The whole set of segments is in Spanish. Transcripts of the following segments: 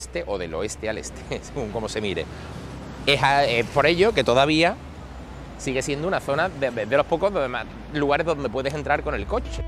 este o del oeste al este, según cómo se mire. Es por ello que todavía sigue siendo una zona de los pocos lugares donde puedes entrar con el coche.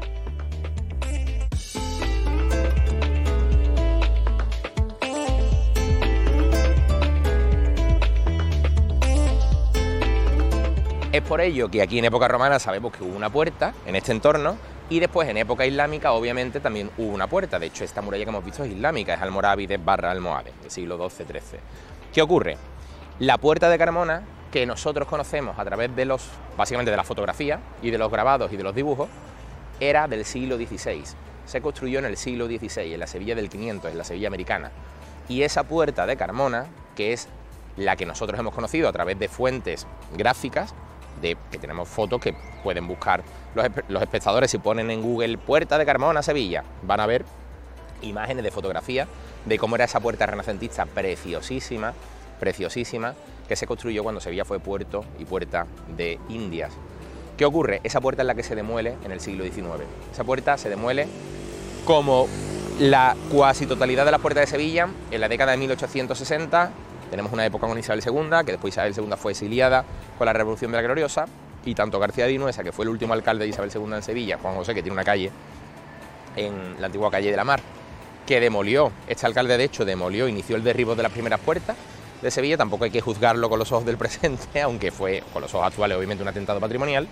Es por ello que aquí en época romana sabemos que hubo una puerta en este entorno y después en época islámica obviamente también hubo una puerta. De hecho, esta muralla que hemos visto es islámica, es almorávides / almohades, del siglo XII-XIII. ¿Qué ocurre? La puerta de Carmona, que nosotros conocemos a través de básicamente de la fotografía y de los grabados y de los dibujos, era del siglo XVI. Se construyó en el siglo XVI, en la Sevilla del 500, en la Sevilla americana. Y esa puerta de Carmona, que es la que nosotros hemos conocido a través de fuentes gráficas, que tenemos fotos que pueden buscar los espectadores. Si ponen en Google puerta de Carmona, Sevilla, van a ver imágenes de fotografía de cómo era esa puerta renacentista preciosísima, preciosísima, que se construyó cuando Sevilla fue puerto y puerta de Indias. ¿Qué ocurre? Esa puerta es la que se demuele en el siglo XIX. Esa puerta se demuele como la cuasi totalidad de las puertas de Sevilla en la década de 1860. Tenemos una época con Isabel II, que después Isabel II fue exiliada con la Revolución de la Gloriosa, y tanto García de Vinuesa, que fue el último alcalde de Isabel II en Sevilla, Juan José, que tiene una calle en la antigua calle de la Mar, que demolió, este alcalde de hecho demolió, inició el derribo de las primeras puertas de Sevilla. Tampoco hay que juzgarlo con los ojos del presente, aunque fue con los ojos actuales obviamente un atentado patrimonial.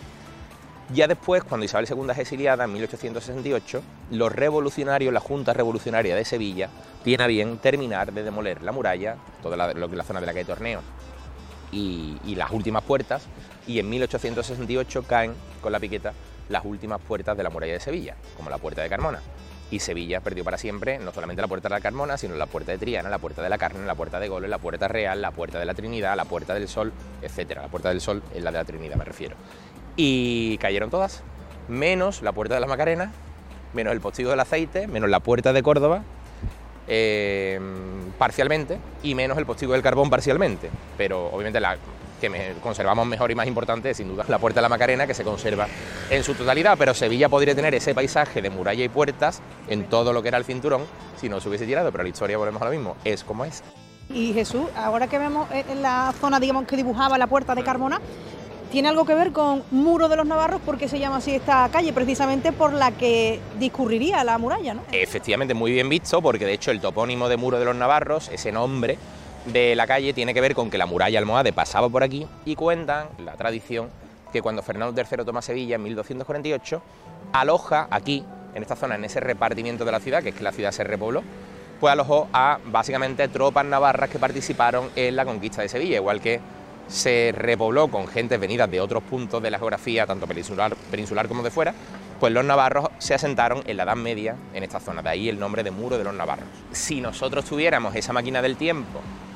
Ya después, cuando Isabel II es exiliada, en 1868, los revolucionarios, la Junta Revolucionaria de Sevilla, tiene a bien terminar de demoler la muralla, toda lo que es la zona de la calle Torneo y las últimas puertas, y en 1868 caen con la piqueta las últimas puertas de la muralla de Sevilla, como la puerta de Carmona. Y Sevilla perdió para siempre no solamente la puerta de la Carmona, sino la puerta de Triana, la puerta de la Carne, la puerta de Goles, la puerta real, la puerta de la Trinidad, la puerta del Sol, etcétera. La puerta del Sol es la de la Trinidad, me refiero. Y cayeron todas, menos la puerta de la Macarena, menos el postigo del aceite, menos la puerta de Córdoba, parcialmente, y menos el postigo del carbón parcialmente. Pero obviamente la que conservamos mejor y más importante es sin duda la puerta de la Macarena, que se conserva en su totalidad, pero Sevilla podría tener ese paisaje de muralla y puertas en todo lo que era el cinturón si no se hubiese tirado, pero la historia, volvemos a lo mismo, es como es. Y Jesús, ahora que vemos en la zona, digamos, que dibujaba la puerta de Carmona, ¿tiene algo que ver con Muro de los Navarros? Porque se llama así esta calle, precisamente por la que discurriría la muralla, ¿no? Efectivamente, muy bien visto, porque de hecho el topónimo de Muro de los Navarros, ese nombre de la calle, tiene que ver con que la muralla almohade pasaba por aquí, y cuentan la tradición que cuando Fernando III toma Sevilla en 1248, aloja aquí, en esta zona, en ese repartimiento de la ciudad, que es que la ciudad se repobló, pues alojó a básicamente tropas navarras que participaron en la conquista de Sevilla, igual que se repobló con gentes venidas de otros puntos de la geografía, tanto peninsular como de fuera, pues los navarros se asentaron en la Edad Media en esta zona, de ahí el nombre de Muro de los Navarros. Si nosotros tuviéramos esa máquina del tiempo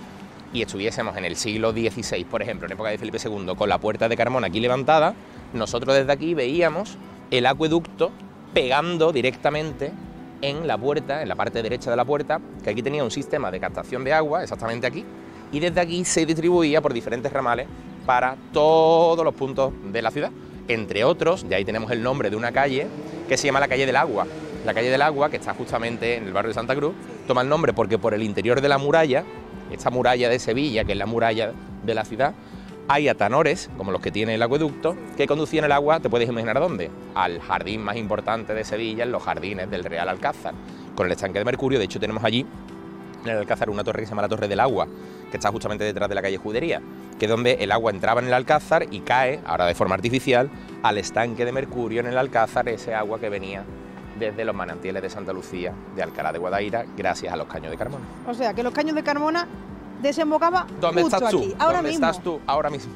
y estuviésemos en el siglo XVI, por ejemplo, en época de Felipe II, con la puerta de Carmona aquí levantada, nosotros desde aquí veíamos el acueducto pegando directamente en la puerta, en la parte derecha de la puerta, que aquí tenía un sistema de captación de agua, exactamente aquí, y desde aquí se distribuía por diferentes ramales para todos los puntos de la ciudad. Entre otros, de ahí tenemos el nombre de una calle que se llama la Calle del Agua. La Calle del Agua, que está justamente en el barrio de Santa Cruz, toma el nombre porque por el interior de la muralla, esta muralla de Sevilla, que es la muralla de la ciudad, hay atanores, como los que tiene el acueducto, que conducían el agua, te puedes imaginar a dónde, al jardín más importante de Sevilla, en los jardines del Real Alcázar, con el estanque de Mercurio. De hecho, tenemos allí en el Alcázar una torre que se llama la Torre del Agua, que está justamente detrás de la calle Judería, que es donde el agua entraba en el Alcázar y cae, ahora de forma artificial, al estanque de Mercurio en el Alcázar, ese agua que venía desde los manantiales de Santa Lucía, de Alcalá de Guadaira, gracias a los caños de Carmona. O sea, que los caños de Carmona desembocaba ¿Dónde justo estás tú? aquí, ahora ¿Dónde mismo. estás tú? Ahora mismo.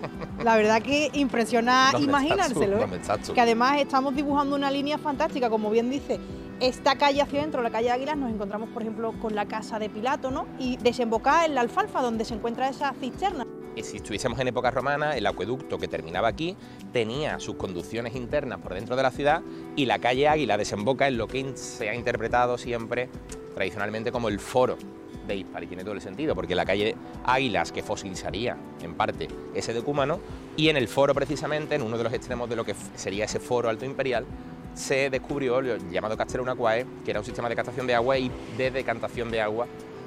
La verdad que impresiona ¿Dónde imaginárselo, estás tú? ¿eh? ¿Dónde estás tú? Que además estamos dibujando una línea fantástica, como bien dice, esta calle hacia adentro, la calle Águilas, nos encontramos, por ejemplo, con la casa de Pilato, ¿no? Y desemboca en la Alfalfa, donde se encuentra esa cisterna. Y si estuviésemos en época romana, el acueducto que terminaba aquí tenía sus conducciones internas por dentro de la ciudad, y la calle Águila desemboca en lo que se ha interpretado siempre tradicionalmente como el foro de Hispal, y tiene todo el sentido, porque la calle Águilas, que fosilizaría en parte ese decúmano, y en el foro precisamente, en uno de los extremos de lo que sería ese foro alto imperial, se descubrió el llamado Castellum Aquae, que era un sistema de captación de agua y de decantación de agua